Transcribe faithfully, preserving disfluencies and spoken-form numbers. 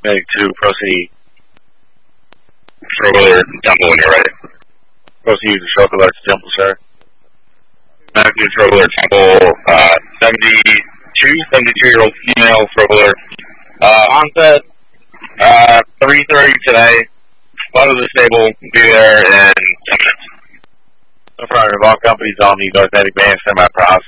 Medic two, proceed. Controller, Temple when you're ready. Proceed to stroke alert to Temple, sir. Medic two, stroke alert, Temple, uh, seventy-two, seventy-two-year-old female, stroke alert. Uh, onset, uh, three thirty today. Flood of the stable, be there in ten minutes. In front of all companies on the North Atlantic Band, semi-process.